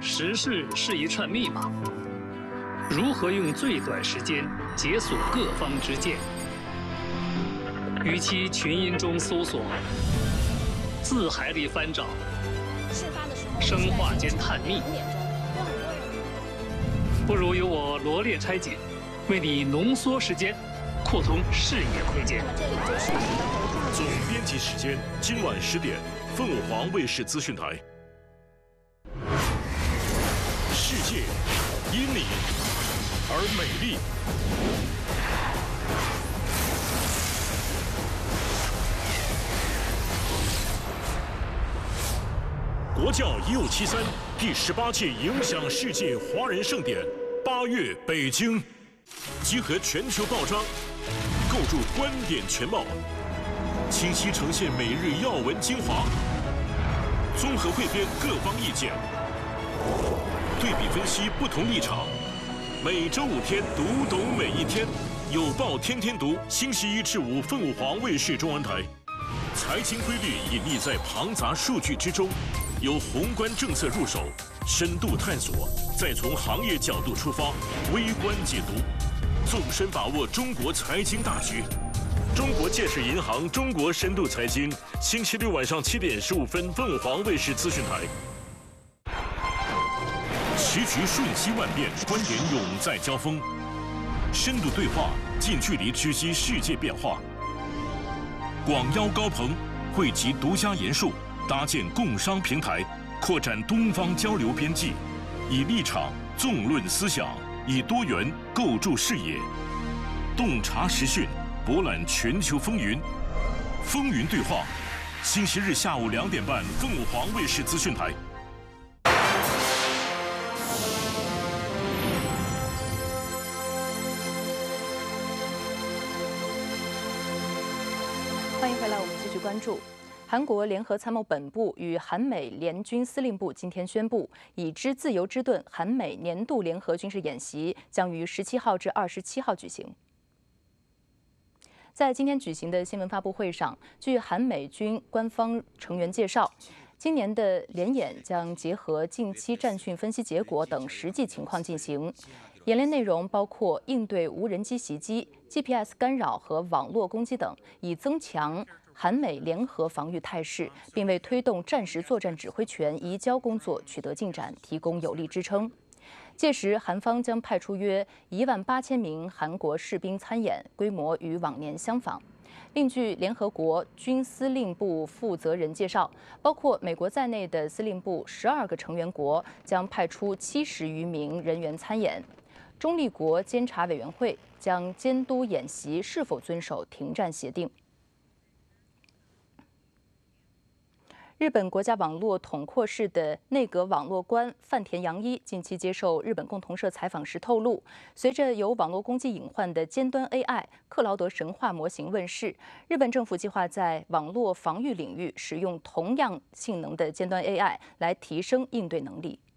时事是一串密码，如何用最短时间解锁各方之见？与其群音中搜索，字海里翻找，生化间探秘，不如由我罗列拆解，为你浓缩时间，扩通视野空间。 总编辑时间，今晚10点，凤凰卫视资讯台。世界因你而美丽。国教1573第18届影响世界华人盛典8月北京，集合全球报章，构筑观点全貌，清晰呈现每日要闻精华，综合汇编各方意见，对比分析不同立场。每周5天，读懂每一天，有报天天读，星期1至5，凤凰卫视中文台。财经规律隐匿在庞杂数据之中，由宏观政策入手，深度探索，再从行业角度出发，微观解读，纵深把握中国财经大局。中国建设银行中国深度财经，星期6晚上7点15分，凤凰卫视资讯台。时局瞬息万变，观点永在交锋，深度对话，近距离直击世界变化。广邀高朋，汇集独家研述，搭建共商平台，扩展东方交流边际，以立场纵论思想，以多元构筑视野，洞察时讯，博览全球风云。风云对话，星期日下午2点半，凤凰卫视资讯台。 欢迎回来，我们继续关注。韩国联合参谋本部与韩美联军司令部今天宣布，已知自由之盾韩美年度联合军事演习将于17号至27号举行。在今天举行的新闻发布会上，据韩美军官方成员介绍，今年的联演将结合近期战训分析结果等实际情况进行。演练内容包括应对无人机袭击、GPS 干扰和网络攻击等，以增强韩美联合防御态势，并为推动战时作战指挥权移交工作取得进展提供有力支撑。届时，韩方将派出约18000名韩国士兵参演，规模与往年相仿。另据联合国军司令部负责人介绍，包括美国在内的司令部12个成员国将派出70余名人员参演。中立国监察委员会将监督演习是否遵守停战协定。日本国家网络统括室的内阁网络官范田洋一近期接受日本共同社采访时透露，随着有网络攻击隐患的尖端 AI 克劳德神话模型问世，日本政府计划在网络防御领域使用同样性能的尖端 AI 来提升应对能力。